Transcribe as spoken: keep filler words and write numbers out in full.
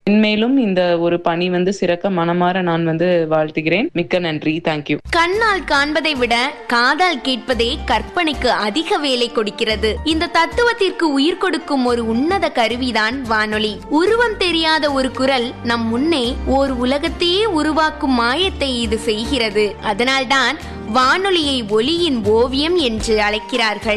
இன்மேலும் இந்த ஒரு பணி வந்து சிறக்க மனமாற நான் வந்து வாழ்த்துகிறேன். மிக்க நன்றி. தேங்க்யூ. கண்ணால் காண்பதை விட காதால் கேட்பதே கற்பனைக்கு அதிக வேலை கொடுக்கிறது. இந்த தத்துவத்திற்கு உயிர் கொடுக்கும் ஒரு உன்னத கருவிதான் வானொலி. உருவம் தெரியாத ஒரு குரல் நம் முன்னே ஓர் உலகத்தையே உருவாக்கும் மாயத்தை இது செய்கிறது. அதனால்தான் வானொலியை ஒலியின் ஓவியம் என்று அழைக்கிறார்கள்.